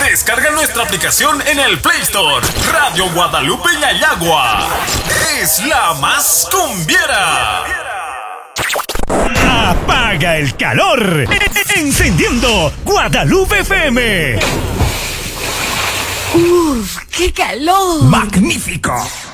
Descarga nuestra aplicación en el Play Store. Radio Guadalupe Yayagua es la más cumbiera. Apaga el calor, encendiendo Guadalupe FM. ¡Uf, qué calor! ¡Magnífico!